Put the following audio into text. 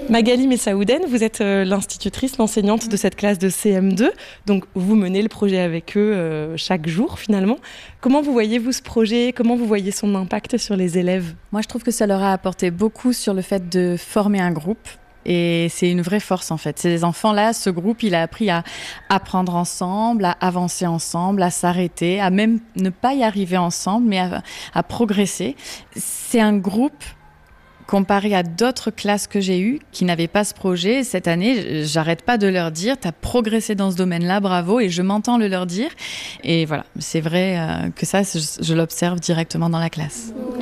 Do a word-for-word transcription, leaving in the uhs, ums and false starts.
Magali Messaouden, vous êtes euh, l'institutrice, l'enseignante de cette classe de C M deux. Donc, vous menez le projet avec eux euh, chaque jour, finalement. Comment vous voyez-vous ce projet ? Comment vous voyez son impact sur les élèves ? Moi, je trouve que ça leur a apporté beaucoup sur le fait de former un groupe. Et c'est une vraie force, en fait. Ces enfants-là, ce groupe, il a appris à apprendre ensemble, à avancer ensemble, à s'arrêter, à même ne pas y arriver ensemble, mais à, à progresser. C'est un groupe... comparé à d'autres classes que j'ai eues qui n'avaient pas ce projet, cette année, j'arrête pas de leur dire « t'as progressé dans ce domaine-là, bravo » et je m'entends le leur dire. Et voilà, c'est vrai que ça, je l'observe directement dans la classe.